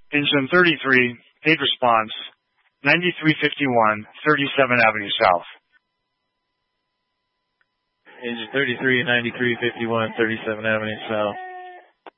Engine 33, paid response, 9351, 37 Avenue South. Engine 33, 9351, 37 Avenue South.